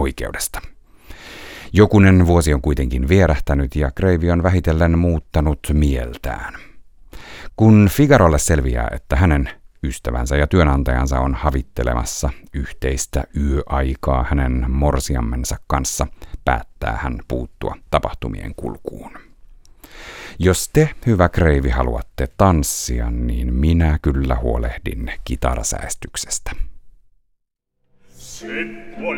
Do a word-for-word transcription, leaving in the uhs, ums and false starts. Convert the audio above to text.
oikeudesta. Jokunen vuosi on kuitenkin vierähtänyt ja Gravy on vähitellen muuttanut mieltään. Kun Figarolle selviää, että hänen ystävänsä ja työnantajansa on havittelemassa yhteistä yöaikaa hänen morsiammensa kanssa, päättää hän puuttua tapahtumien kulkuun. Jos te, hyvä Gravy, haluatte tanssia, niin minä kyllä huolehdin kitarasäästyksestä.